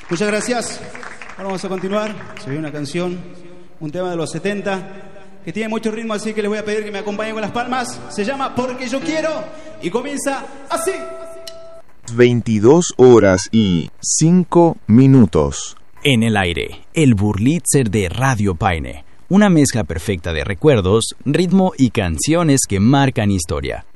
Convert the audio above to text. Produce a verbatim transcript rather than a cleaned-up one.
Muchas gracias. Ahora vamos a continuar. Se ve una canción, un tema de los setenta, que tiene mucho ritmo, así que les voy a pedir que me acompañen con las palmas. Se llama Porque Yo Quiero y comienza así. veintidós horas y cinco minutos. En el aire, el Burlitzer de Radio Paine. Una mezcla perfecta de recuerdos, ritmo y canciones que marcan historia.